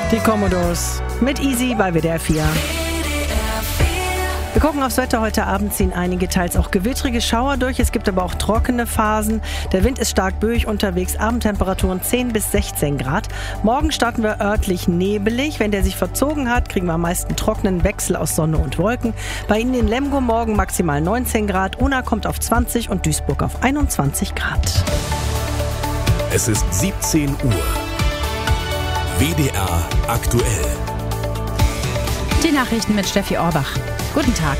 Die Commodores mit Easy bei WDR 4. Wir gucken aufs Wetter. Heute Abend ziehen einige teils auch gewittrige Schauer durch. Es gibt aber auch trockene Phasen. Der Wind ist stark böig unterwegs. Abendtemperaturen 10 bis 16 Grad. Morgen starten wir örtlich nebelig. Wenn der sich verzogen hat, kriegen wir am meisten trockenen Wechsel aus Sonne und Wolken. Bei Ihnen in Lemgo morgen maximal 19 Grad. Unna kommt auf 20 und Duisburg auf 21 Grad. Es ist 17 Uhr. WDR aktuell. Die Nachrichten mit Steffi Orbach. Guten Tag.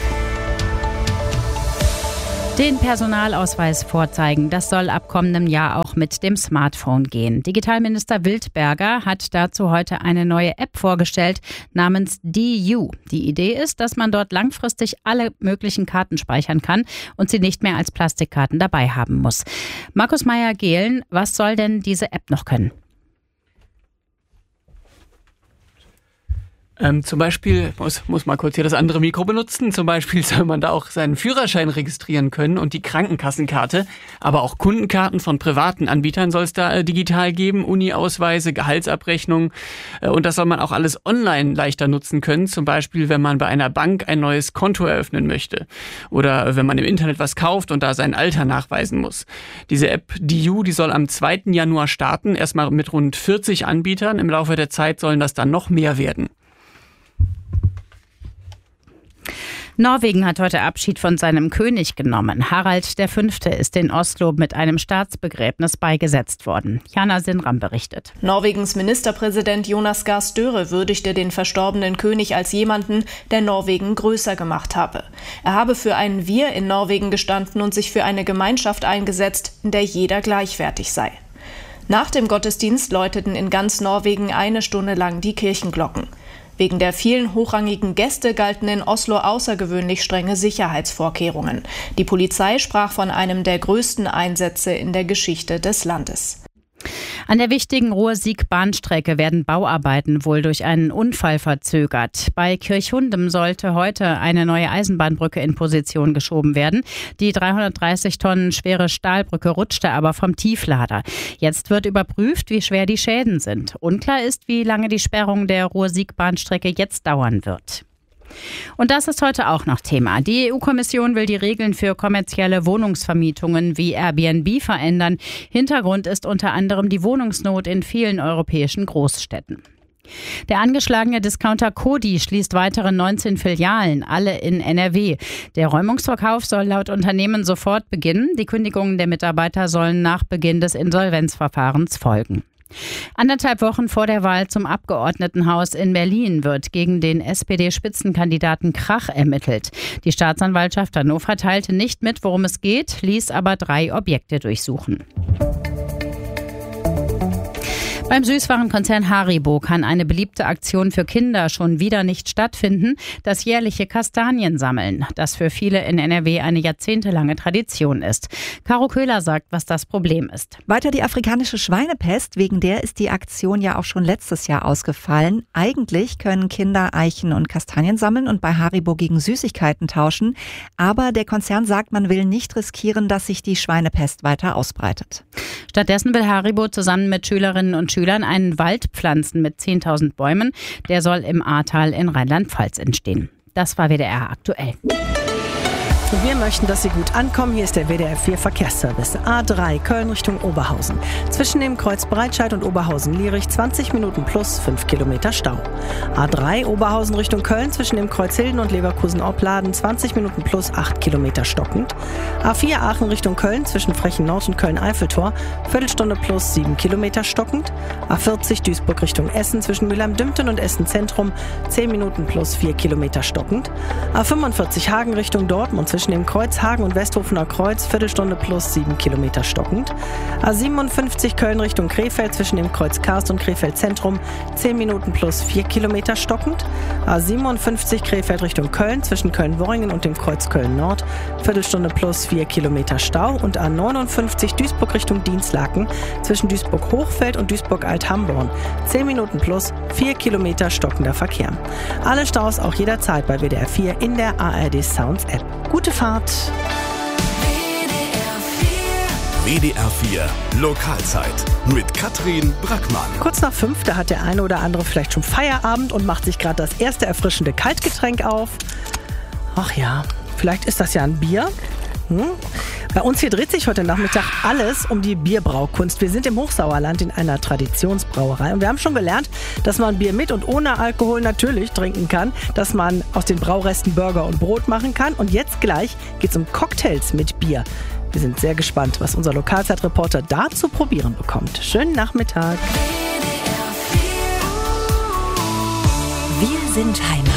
Den Personalausweis vorzeigen, das soll ab kommendem Jahr auch mit dem Smartphone gehen. Digitalminister Wildberger hat dazu heute eine neue App vorgestellt namens DU. Die Idee ist, dass man dort langfristig alle möglichen Karten speichern kann und sie nicht mehr als Plastikkarten dabei haben muss. Markus Meyer-Gehlen, was soll denn diese App noch können? Zum Beispiel, muss mal kurz hier das andere Mikro benutzen, zum Beispiel soll man da auch seinen Führerschein registrieren können und die Krankenkassenkarte, aber auch Kundenkarten von privaten Anbietern soll es da digital geben, Uni-Ausweise, Gehaltsabrechnung und das soll man auch alles online leichter nutzen können, zum Beispiel wenn man bei einer Bank ein neues Konto eröffnen möchte oder wenn man im Internet was kauft und da sein Alter nachweisen muss. Diese App DU, die soll am 2. Januar starten, erstmal mit rund 40 Anbietern, im Laufe der Zeit sollen das dann noch mehr werden. Norwegen hat heute Abschied von seinem König genommen. Harald V. ist in Oslo mit einem Staatsbegräbnis beigesetzt worden. Jana Sinram berichtet. Norwegens Ministerpräsident Jonas Gahr Støre würdigte den verstorbenen König als jemanden, der Norwegen größer gemacht habe. Er habe für ein Wir in Norwegen gestanden und sich für eine Gemeinschaft eingesetzt, in der jeder gleichwertig sei. Nach dem Gottesdienst läuteten in ganz Norwegen 1 Stunde lang die Kirchenglocken. Wegen der vielen hochrangigen Gäste galten in Oslo außergewöhnlich strenge Sicherheitsvorkehrungen. Die Polizei sprach von einem der größten Einsätze in der Geschichte des Landes. An der wichtigen Ruhr-Sieg-Bahnstrecke werden Bauarbeiten wohl durch einen Unfall verzögert. Bei Kirchhundem sollte heute eine neue Eisenbahnbrücke in Position geschoben werden. Die 330 Tonnen schwere Stahlbrücke rutschte aber vom Tieflader. Jetzt wird überprüft, wie schwer die Schäden sind. Unklar ist, wie lange die Sperrung der Ruhr-Sieg-Bahnstrecke jetzt dauern wird. Und das ist heute auch noch Thema. Die EU-Kommission will die Regeln für kommerzielle Wohnungsvermietungen wie Airbnb verändern. Hintergrund ist unter anderem die Wohnungsnot in vielen europäischen Großstädten. Der angeschlagene Discounter Coty schließt weitere 19 Filialen, alle in NRW. Der Räumungsverkauf soll laut Unternehmen sofort beginnen. Die Kündigungen der Mitarbeiter sollen nach Beginn des Insolvenzverfahrens folgen. 1,5 Wochen vor der Wahl zum Abgeordnetenhaus in Berlin wird gegen den SPD-Spitzenkandidaten Krach ermittelt. Die Staatsanwaltschaft Hannover teilte nicht mit, worum es geht, ließ aber 3 Objekte durchsuchen. Beim Süßwarenkonzern Haribo kann eine beliebte Aktion für Kinder schon wieder nicht stattfinden, das jährliche Kastaniensammeln, das für viele in NRW eine jahrzehntelange Tradition ist. Caro Köhler sagt, was das Problem ist. Weiter die afrikanische Schweinepest, wegen der ist die Aktion ja auch schon letztes Jahr ausgefallen. Eigentlich können Kinder Eichen und Kastanien sammeln und bei Haribo gegen Süßigkeiten tauschen, aber der Konzern sagt, man will nicht riskieren, dass sich die Schweinepest weiter ausbreitet. Stattdessen will Haribo zusammen mit Schülerinnen und Schülern einen Wald pflanzen mit 10.000 Bäumen. Der soll im Ahrtal in Rheinland-Pfalz entstehen. Das war WDR aktuell. Wir möchten, dass Sie gut ankommen. Hier ist der WDR 4 Verkehrsservice. A3 Köln Richtung Oberhausen. Zwischen dem Kreuz Breitscheid und Oberhausen-Lierich 20 Minuten plus 5 Kilometer Stau. A3 Oberhausen Richtung Köln zwischen dem Kreuz Hilden und Leverkusen-Opladen 20 Minuten plus 8 Kilometer stockend. A4 Aachen Richtung Köln zwischen Frechen Nord und Köln-Eiffeltor Viertelstunde plus 7 Kilometer stockend. A40 Duisburg Richtung Essen zwischen Mülheim-Dümpten und Essen Zentrum 10 Minuten plus 4 Kilometer stockend. A45 Hagen Richtung Dortmund zwischen dem Kreuz Hagen und Westhofener Kreuz Viertelstunde plus 7 Kilometer stockend. A57 Köln Richtung Krefeld zwischen dem Kreuz Karst und Krefeld Zentrum 10 Minuten plus 4 Kilometer stockend. A57 Krefeld Richtung Köln zwischen Köln-Worringen und dem Kreuz Köln Nord Viertelstunde plus 4 Kilometer Stau. Und A59 Duisburg Richtung Dienstlaken zwischen Duisburg-Hochfeld und Duisburg-Alt-Hamborn 10 Minuten plus 4 Kilometer stockender Verkehr. Alle Staus auch jederzeit bei WDR 4 in der ARD Sounds App. Gute Fahrt! WDR 4 Lokalzeit mit Katrin Brackmann. Kurz nach 5, da hat der eine oder andere vielleicht schon Feierabend und macht sich gerade das erste erfrischende Kaltgetränk auf. Ach ja, vielleicht ist das ja ein Bier. Bei uns hier dreht sich heute Nachmittag alles um die Bierbraukunst. Wir sind im Hochsauerland in einer Traditionsbrauerei und wir haben schon gelernt, dass man Bier mit und ohne Alkohol natürlich trinken kann, dass man aus den Brauresten Burger und Brot machen kann und jetzt gleich geht's um Cocktails mit Bier. Wir sind sehr gespannt, was unser Lokalzeitreporter da zu probieren bekommt. Schönen Nachmittag. Wir sind Heimat.